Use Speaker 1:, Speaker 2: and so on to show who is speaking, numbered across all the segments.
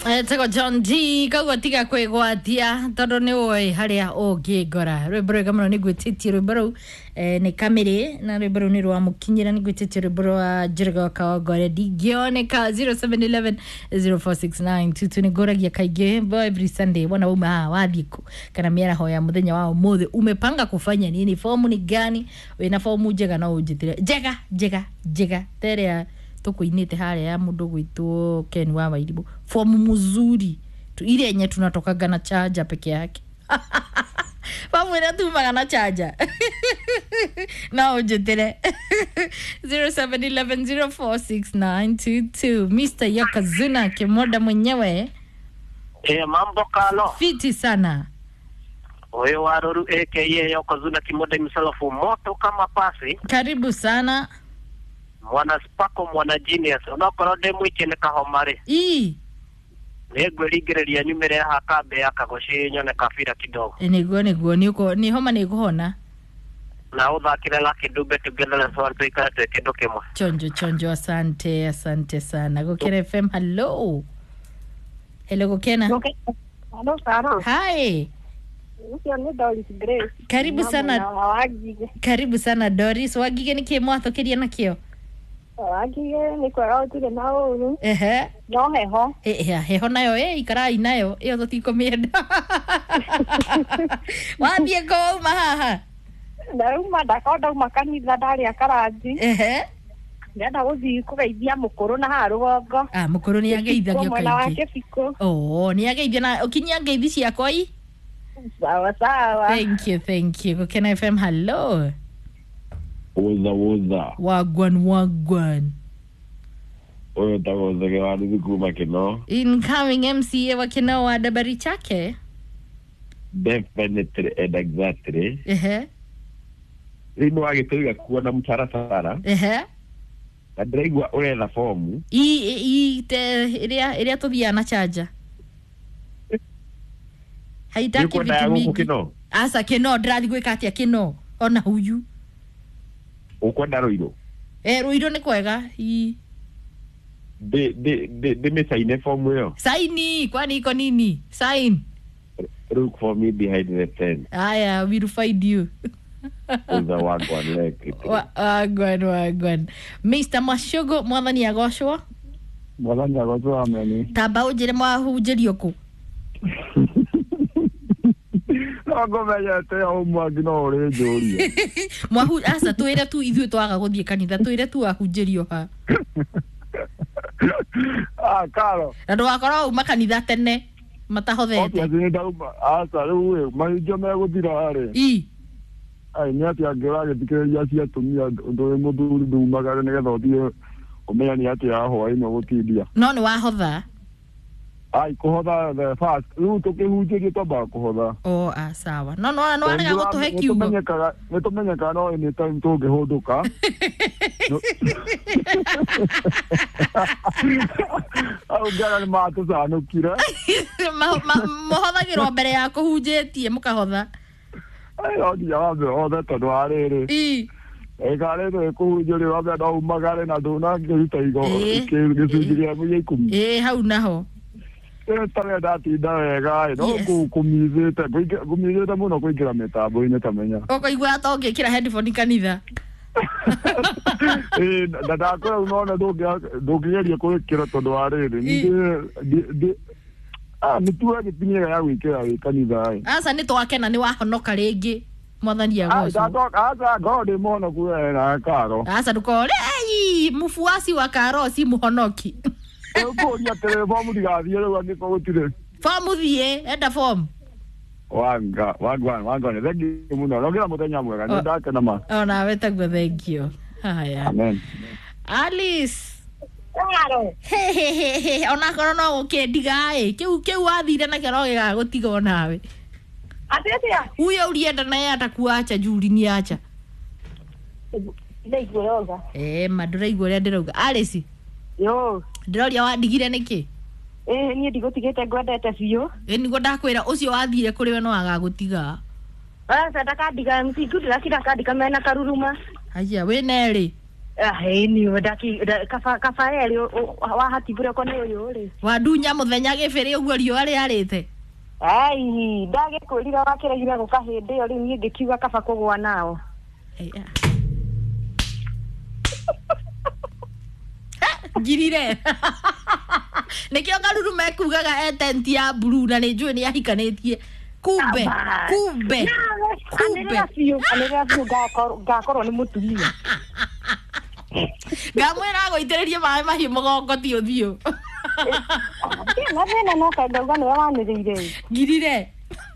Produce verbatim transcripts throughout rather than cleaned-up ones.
Speaker 1: Eh tego John D kago tiga kwigwatia tondu ni oi haria ungingora rwimbo rwega muno ni gwititie rwimbo ru eh ni kamiri na rwimbo ru ni rwa mukinyira ni gwititie rwimbo rwa Jericho Kawangore digioneka zero seven one one zero four six nine two two ni goragia kaige every Sunday wana uma wadhiku kana miera hoya muthenya wao muthe umepanga kufanya nini fomu ni gani wina fomu jega na ujitire jega jega jega terea tukuinite hale ya mundu gwitu Ken wa Wairibu fomu muzuri tu ile yenye tunatokaga na charger peke yake fomu ina tumaga na charger na ujitire zero seven one one zero four six nine two two Mister Yokozuna Kimoda mwenyewe.
Speaker 2: Eh, mambo kalo
Speaker 1: Fiti sana.
Speaker 2: Oye waruru aka Yokozuna Kimoda msalafu moto kama pasi.
Speaker 1: Karibu sana.
Speaker 2: Mwana spako mwana genius onakora demo ikene kahomare.
Speaker 1: Ii
Speaker 2: Negwe ligereria nyumere ya hakabe yakagoshi nyone kafira kidogo.
Speaker 1: Niguo niguo ni uko ni homa ni kuhona.
Speaker 2: Na uthakire la kidube together na so tuika teke kemwe.
Speaker 1: Chonjo chonjo asante asante sana. Gokera F M hello. Hello Gokena.
Speaker 3: Okay. Hello Sara.
Speaker 1: Hi.
Speaker 3: Ukiwa ni Doris Grace.
Speaker 1: Karibu sana.
Speaker 3: Wagige.
Speaker 1: Karibu sana Doris. Wagige ni kemo athokeria nakio.
Speaker 3: Wagige ni kwa rao tule nao.
Speaker 1: Ehe.
Speaker 3: No heho.
Speaker 1: Eh heho nayo eh ikarai nayo iyo tutiko mienda. Wathie ko uma haha.
Speaker 3: Ndauma ndakoda makanitha ndari akaraji.
Speaker 1: Ehe.
Speaker 3: Ndenda guthi kugeithia mukuru na harugongo.
Speaker 1: Ah mukuru ni ageithagio
Speaker 3: kaingi.
Speaker 1: Oh ni ageithia na ukinya ngeithi ciakwa i.
Speaker 3: Sawa sawa.
Speaker 1: Thank you thank you. Gokena F M hello.
Speaker 4: Woza woza.
Speaker 1: Wagwan wagwan.
Speaker 4: Oyo tago zege wadu kuma kino.
Speaker 1: Incoming M C A wa kino wa dabari chake.
Speaker 4: Definitely and exactly.
Speaker 1: Ehe.
Speaker 4: Rino wage tuiga kuona mtaratara.
Speaker 1: Ehe.
Speaker 4: Na ndiraigua uretha fomu.
Speaker 1: I i te iria iria tuthia na charger. Haitaki vitu mingi. Asa kino ndirathi gwika atia kino ona huyu.
Speaker 4: Ukwenda Ruiro.
Speaker 1: Eh Ruiro ni kwega. I
Speaker 4: De de de de me sign form yo.
Speaker 1: Saini kwani iko nini? Sign.
Speaker 4: Look for me behind the tent.
Speaker 1: Aya, we'll find you.
Speaker 4: Uza wagwan like.
Speaker 1: Wagwan wagwan. Mister Mashogo mwathani agoshwa.
Speaker 4: Mwathani agoshwa ameni.
Speaker 1: Tamba ujire mwahujirio ku.
Speaker 4: Ngomenya te au mwagino ore joria.
Speaker 1: Mwahu asa twire tu ithu twaga guthie kanitha twire tu ahunjirio ha.
Speaker 4: Ah karo.
Speaker 1: Ndu wakora uma kanitha tene matahothete.
Speaker 4: Oke ndauma asa riu mahunjio meguthira hari.
Speaker 1: I.
Speaker 4: Ai ni ati angira githikeria cia tumia ndu muthuri ndumagare nigetha uthie umenya ni ati aho ino gutindia.
Speaker 1: No ni wahotha.
Speaker 4: Ai kuhotha the fast riu tukihunjirie toba kuhotha.
Speaker 1: Oh ah sawa. No no no anaga gutuhe kiugo.
Speaker 4: Tumenyeka tumenyeka no ni time tungihunduka. Au gara ni matu sanukira.
Speaker 1: Mohothagirwo mbere ya kuhunjitie mukahotha.
Speaker 4: Ai odi yabe othe tondu ariri.
Speaker 1: I.
Speaker 4: Egare ndo kuhunjirie wabe ndo umagare na nduna ngirita igo. Gicunjiria mu ikumi.
Speaker 1: Eh hau naho.
Speaker 4: Tare dati daga no ku kumizete kumizete muno kuingira mitambo ine tamenya
Speaker 1: ukaigua atoke kira headphone kanitha
Speaker 4: eh dada ko unaona doge dogeria kuikira tondu ariri ndi ah mituwa gitinyega ya gwikira kanitha ai
Speaker 1: asa ni twakena ni wahonoka ringi mwathani
Speaker 4: agoco asa asa god mono kuera karo
Speaker 1: asa dukore ai mufuasi wa karo si muhonoki.
Speaker 4: Ukoria telefomu digathie rwa ngiko gutire.
Speaker 1: Fomu thie enda form.
Speaker 4: Wanga wagwan wagwan thank you muno. Rogira muthenya mwega ni ndake na ma.
Speaker 1: Ona wetagwo thank you. Haya.
Speaker 4: Amen.
Speaker 1: Alice.
Speaker 3: Claro.
Speaker 1: He he he he ona kono no ukendigae. Kiu kiu athire na kero giga gutigo nawe.
Speaker 3: Atetea.
Speaker 1: Huyo ulienda naye atakuacha Juli ni acha.
Speaker 3: Ile igoroga.
Speaker 1: Eh madura igore ndirauga. Alice.
Speaker 3: Yo.
Speaker 1: Ndiroria wandigire niki?
Speaker 3: Eh ni ndigotigete gwendete biyo.
Speaker 1: Eh nigo ndakwira ucio wathire kuri we no agagutiga.
Speaker 3: Ah sadaka diga mtiku ndakira kadi kamena karuruma.
Speaker 1: Aya we neri.
Speaker 3: Ahe ni wadaki kafa kafa eli wa hati bure kone uyu ri.
Speaker 1: Wadunya muthenya gibiri uguo riũa rĩarĩte.
Speaker 3: Ai ndage kwĩrira wakĩregire gũkahĩndĩ ĩyo rĩu niĩ ngĩkiuga kaba kũgwa nao.
Speaker 1: Girire. Nikio Karuru mekugaga etenti ya blue na nĩ njũĩ nĩ ahikanĩtie. Kumbe, kumbe. Kumbe.
Speaker 3: Anega biũ ngakorwo nĩ mũtumia.
Speaker 1: Ngamwĩra agũitĩrĩrie maĩ mahiũ mũgongo ti ũthiũ.
Speaker 3: Na thĩna no kaingauga nĩwe wanĩrĩire.
Speaker 1: Girire.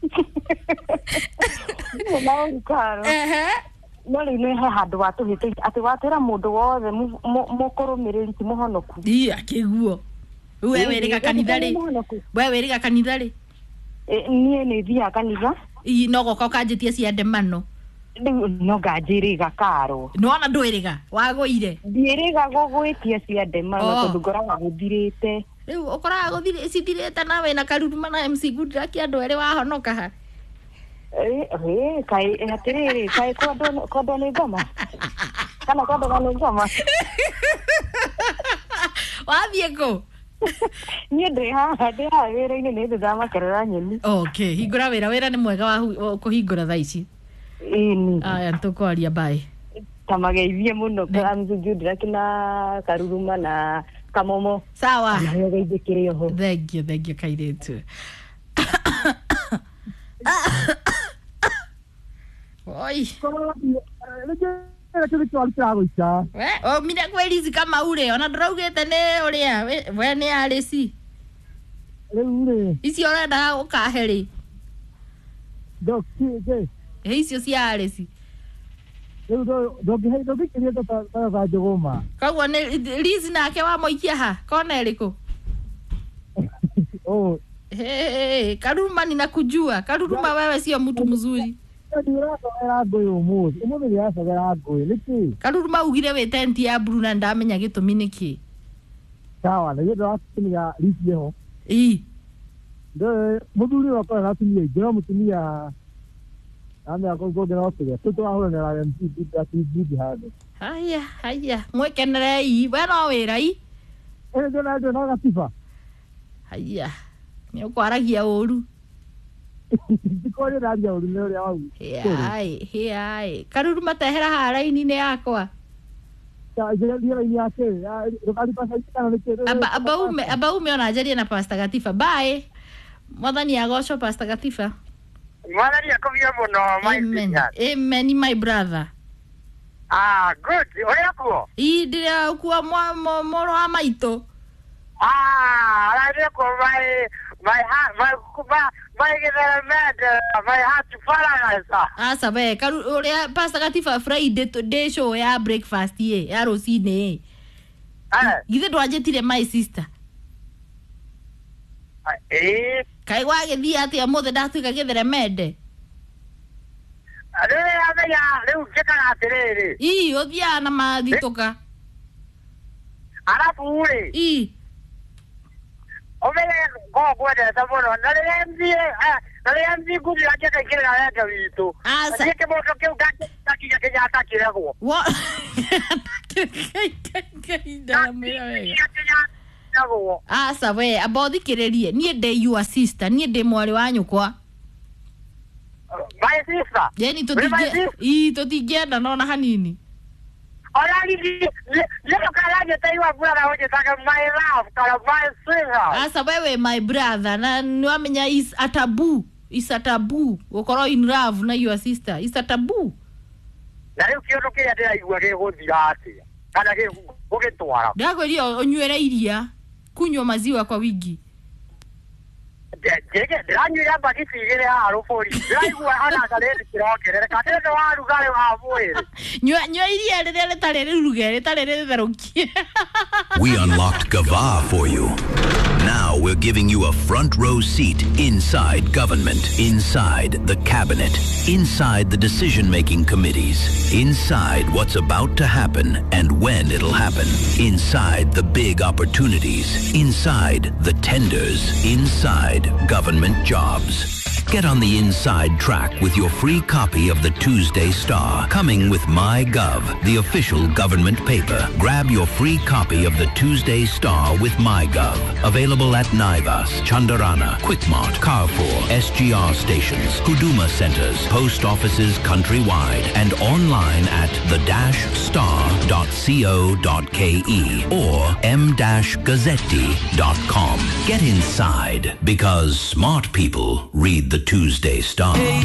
Speaker 3: Na ũrikaro.
Speaker 1: Ehe.
Speaker 3: No rĩu nĩ he handũ watũhĩte atĩ watĩra mũndũ wothe mũkũrũmĩrĩri ti mũhonoku.
Speaker 1: Ii akĩguo. We wĩrĩga kanitha rĩ. We wĩrĩga kanitha rĩ.
Speaker 3: Niĩ nĩ thiaga kanitha.
Speaker 1: Ii no goka ũkanjĩtia cia ndemano.
Speaker 3: Rĩu no nganjĩrĩga Karo.
Speaker 1: No ona ndwĩrĩga wagũire.
Speaker 3: Ndiĩrĩga gũgwĩtia cia ndemano tondũ ngoraga gũthirĩte.
Speaker 1: Rĩu ũkoraga gũthirĩ cithirĩte nawe na Karuruma na M C Goodluck andũ erĩ wahonoka ha.
Speaker 3: Eh eh kai atĩrĩrĩ kai kondo kondo nĩ ngoma. Kana kondo nĩ ngoma.
Speaker 1: Wathiĩ kũ?
Speaker 3: Niĩ ndĩ haha ndĩ haha wĩra-inĩ nĩ ndĩramakerera nyeni.
Speaker 1: Okay, hingũra wĩra wĩra nĩ mwega wa kũhingũra thaa ici.
Speaker 3: Ĩni.
Speaker 1: Aya tũkwaria bye.
Speaker 3: Tamageithie mũno M C Goodluck na Karuruma na Kamomo.
Speaker 1: Sawa.
Speaker 3: Nayo geithĩkĩre oho.
Speaker 1: Thank you, thank you kairĩtu. Oi. We, o mira kwelizi kama ule, ona ndĩraugĩte nĩ ũrĩa, we nĩ arĩci.
Speaker 4: Rĩu
Speaker 1: icio ũrenda ũkahe rĩ.
Speaker 4: Ndokĩge.
Speaker 1: Icio cia arĩci.
Speaker 4: Rĩu ndongĩhe ndongĩkĩria ta njũgũma.
Speaker 1: Koguo nĩ Liz nake wamũikia ha, kona ĩrĩkũ?
Speaker 4: Oh.
Speaker 1: Hey, Karuruma ninakujua. Karuruma wewe sio mtu mzuri. Karuruma ugire we tenti ya blue na ndamenya gĩtũmi nĩkĩ.
Speaker 4: Sawa, na yeye atumia Liz ho.
Speaker 1: Ii.
Speaker 4: Ndio mũthuri wakwa aratumia ngira mũtumia ame akongogera otige. Tutu ahora na M C Goodluck hado.
Speaker 1: Haya, haya. Mwekenerei, we no wĩra ii.
Speaker 4: Eh, ndio na ndio na gatiba.
Speaker 1: Haya. Nĩ ũkwaragia ũru.
Speaker 4: Ndikore radia ũru nĩ ũrĩa wau.
Speaker 1: Hai, hai. Karuruma tehera ha raini-inĩ yakwa.
Speaker 4: Ya, ndio raini yake. Rukali pasa ikana nĩkĩ.
Speaker 1: Aba aba ume, aba ume ona ajaria na Pastor Gatiba. Bye. Mwathani agocwo Pastor Gatiba.
Speaker 2: Mwathani akũbia mũno my
Speaker 1: sister. Amen, my brother.
Speaker 2: Ah, good. Ũrĩa kuo?
Speaker 1: Ii ndĩrĩa kuo moro wa maitũ.
Speaker 2: Ah, I go my my heart my my my my heart to paradise.
Speaker 1: Asa we karu ũrĩa Pastor Gatiba Friday day show ya breakfast ye ya rũcinĩ.
Speaker 2: Eh.
Speaker 1: Githe ndwanjĩtire my sister.
Speaker 2: Eh.
Speaker 1: Kai wagĩthiĩ atĩa mũthĩ ndatuĩka gĩtheremende.
Speaker 2: Rĩrĩa amenya rĩu njĩkaga atĩrĩrĩ.
Speaker 1: Ii ũthiaga na mathitũka.
Speaker 2: Arabu rĩ.
Speaker 1: Ii.
Speaker 2: Omega ngogwendete mũno na rĩrĩa M C na rĩrĩa M C Goodluck akaingĩrĩra wendo witũ.
Speaker 1: Asa.
Speaker 2: Niĩ kĩmoto kĩu ngakinya Kenyatta kĩregwo.
Speaker 1: Wo. Asa we abothikĩrĩrie niĩ ndĩ your sister niĩ ndĩ mwarĩ wa nyũkwa.
Speaker 2: My sister.
Speaker 1: Jeni tũtingĩ ii tũtingĩenda no na hanini.
Speaker 2: Already, little Karanja tell you what brother what you talking my love, kind my sister.
Speaker 1: Asa wewe my brother na niwamenya is a taboo. Is a taboo. Gũkorwo in love na your sister. Is a taboo.
Speaker 2: Na rĩu kĩũndũ kĩrĩa ndĩraigua gĩgũthira atĩa kana gĩgũgĩtwara.
Speaker 1: Ndagwĩria ũnyuĩre iria. Kunywa maziwa kwa wingi.
Speaker 2: Ndege ndĩranyuĩra mbagiti igĩrĩ haha rũbũri. Ndĩraigua hana karĩndĩ kĩrongerereka. Ndĩrenda wa rugarĩ wa mwĩrĩ.
Speaker 1: Nyua nyua iria rĩrĩa rĩtarĩ rĩruge rĩtarĩ rĩtherũkie.
Speaker 5: We unlocked Gava for you. Now we're giving you a front row seat inside government, inside the cabinet, inside the decision-making committees, inside what's about to happen and when it'll happen, inside the big opportunities, inside the tenders, inside government jobs. Get on the inside track with your free copy of the Tuesday Star, coming with MyGov, the official government paper. Grab your free copy of the Tuesday Star with MyGov. Available at Naivas, Chandarana, Quickmart, Carrefour, S G R stations, Huduma centers, post offices countrywide, and online at the dash star dot co dot ke or m dash gazzetti dot com. Get inside, because smart people read the Tuesday Star.